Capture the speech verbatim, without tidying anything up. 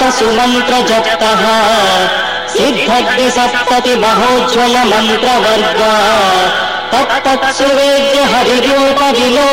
सुमन्त्र जप्तः सिद्धग्नि सप्तति महोज्ज्वल मन्त्रवर्गा तत्तत्सुवेद्य हरिरूप विलो